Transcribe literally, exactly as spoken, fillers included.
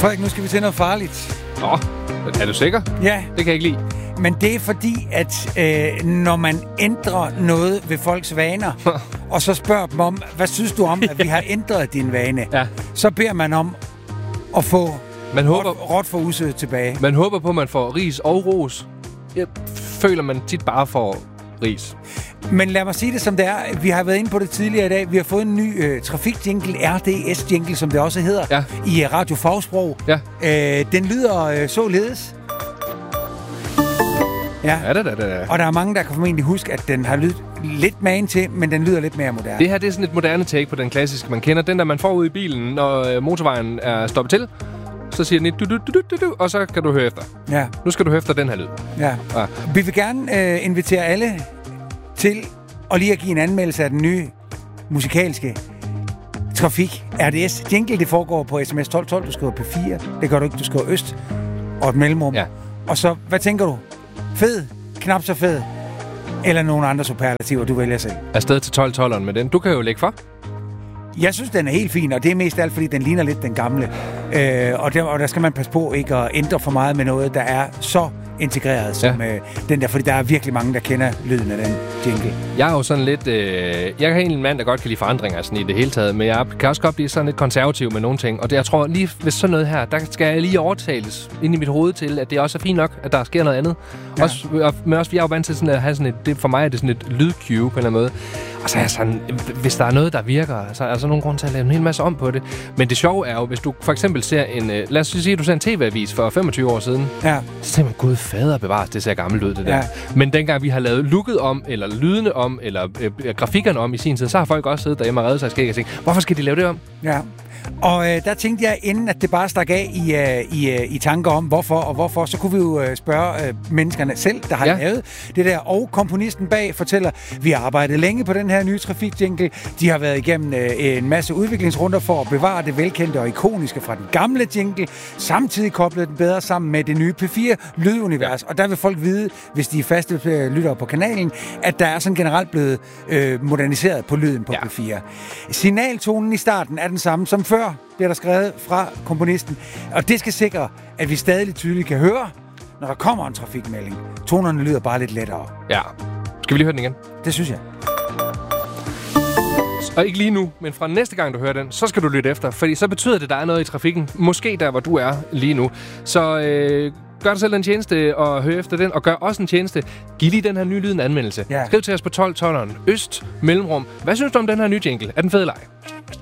Frederik, nu skal vi til noget farligt. Nå, er du sikker? Ja. Det kan jeg ikke lide. Men det er fordi, at øh, når man ændrer noget ved folks vaner, og så spørger dem om, hvad synes du om, at vi har ændret din vane? Ja. Så beder man om at få man håber, råt, råt for usødet tilbage. Man håber på, at man får ris og ros. Jeg føler, man tit bare får ris. Men lad mig sige det som det er. Vi har været inde på det tidligere i dag. Vi har fået en ny øh, trafikjingle, R D S-jingle, som det også hedder, ja. i uh, Radio Fagsprog. Ja. Øh, den lyder øh, således. Ja, ja da, da, da. Og der er mange, der kan formentlig huske, at den har lyttet lidt magen til, men den lyder lidt mere moderne. Det her det er sådan et moderne take på den klassiske, man kender. Den, der man får ud i bilen, når motorvejen er stoppet til. Så siger den et du, du, du, du, du, og så kan du høre efter. Ja. Nu skal du høre efter den her lyd. Ja. ja. Vi vil gerne øh, invitere alle til at lige at give en anmeldelse af den nye musikalske Trafik R D S jingle. Det foregår på sms tolv tolv. Du skriver P fire. Det gør du ikke. Du skriver Øst og et mellemrum. Ja. Og så, hvad tænker du? Fed? Knap så fed? Eller nogle andre superlativer, du vælger selv? Afsted til tolv tolveren med den. Du kan jo lægge for. Jeg synes, den er helt fin, og det er mest alt, fordi den ligner lidt den gamle. Øh, og, der, og der skal man passe på ikke at ændre for meget med noget, der er så integreret som ja. øh, den der, fordi der er virkelig mange, der kender lyden af den jingle. Jeg er jo sådan lidt... Øh, jeg er egentlig en mand, der godt kan lide forandringer sådan i det hele taget, men jeg kan også godt blive sådan lidt konservativ med nogle ting, og det, jeg tror lige ved sådan noget her, der skal jeg lige overtales ind i mit hoved til, at det også er fint nok, at der sker noget andet. Ja. Også, men også, vi er jo vant til sådan at have sådan et... Det, for mig er det sådan et lydcue på en eller anden måde. Og så er jeg sådan... Hvis der er noget, der virker, så er der nogen grund til at lave en hel masse om på det. Men det sjove er jo, hvis du for eksempel ser en... Øh, lad os sige, at du ser en tv-avis for femogtyve år siden. Ja. Så tænker man, gud fader bevares, det ser gammelt ud, det der. Ja. Men dengang vi har lavet looket om, eller lydene om, eller øh, grafikkerne om i sin tid, så har folk også siddet derhjemme og reddet sig i skæg og tænkt, hvorfor skal de lave det om? Ja. Og øh, der tænkte jeg, inden at det bare stak af i, øh, i, øh, i tanker om, hvorfor og hvorfor, så kunne vi jo øh, spørge øh, menneskerne selv, der har ja. lavet det der. Og komponisten bag fortæller, vi har arbejdet længe på den her nye trafikjingle. De har været igennem øh, en masse udviklingsrunder for at bevare det velkendte og ikoniske fra den gamle jingle, samtidig koblet den bedre sammen med det nye P fire lydunivers. Ja. Og der vil folk vide, hvis de er faste øh, lyttere på kanalen, at der er sådan generelt blevet øh, moderniseret på lyden på ja. P fire. Signaltonen i starten er den samme som før, bliver der skrevet fra komponisten. Og det skal sikre, at vi stadig tydeligt kan høre, når der kommer en trafikmelding. Tonerne lyder bare lidt lettere. Ja. Skal vi lige høre den igen? Det synes jeg. Og ikke lige nu, men fra næste gang, du hører den, så skal du lytte efter. Fordi så betyder det, at der er noget i trafikken. Måske der, hvor du er lige nu. Så øh, gør dig selv en tjeneste og hør efter den. Og gør også en tjeneste. Giv lige den her nye lyd en anmeldelse. Ja. Skriv til os på tolv tolveren. Øst, mellemrum. Hvad synes du om den her nye jingle? Er den fed eller ej?